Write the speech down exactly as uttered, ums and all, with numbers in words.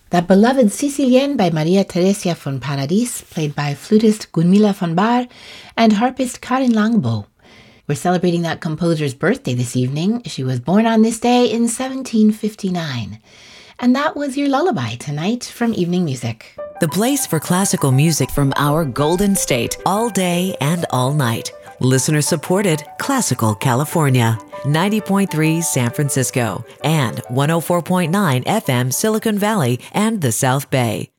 That beloved Sicilienne by Maria Theresia von Paradis, played by flutist Gunmila von Bar and harpist Karin Langbo. We're celebrating that composer's birthday this evening. She was born on this day in seventeen fifty-nine. And that was your lullaby tonight from Evening Music. The place for classical music from our Golden State, all day and all night. Listener supported Classical California, ninety point three San Francisco, and one oh four point nine F M Silicon Valley and the South Bay.